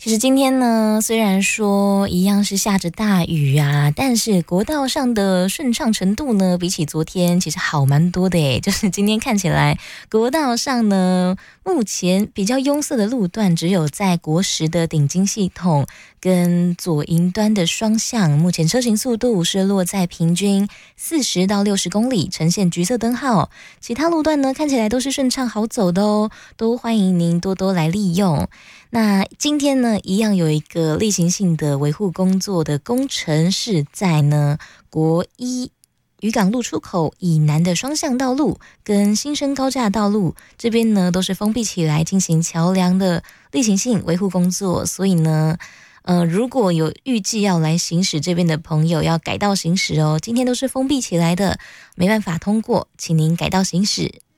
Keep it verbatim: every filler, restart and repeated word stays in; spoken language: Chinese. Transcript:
其实今天呢，虽然说一样是下着大雨啊，但是国道上的顺畅程度呢，比起昨天其实好蛮多的诶。就是今天看起来国道上呢，目前比较拥塞的路段只有在国十的顶金系统跟左营端的双向，目前车行速度是落在平均四十到六十公里，呈现橘色灯号。其他路段呢，看起来都是顺畅好走的哦，都欢迎您多多来利用。那今天呢，一样有一个例行性的维护工作的工程是在呢国一渔港路出口以南的双向道路跟新生高架道路这边呢，都是封闭起来进行桥梁的例行性维护工作，所以呢呃，如果有预计要来行驶这边的朋友要改道行驶哦，今天都是封闭起来的，没办法通过，请您改道行驶。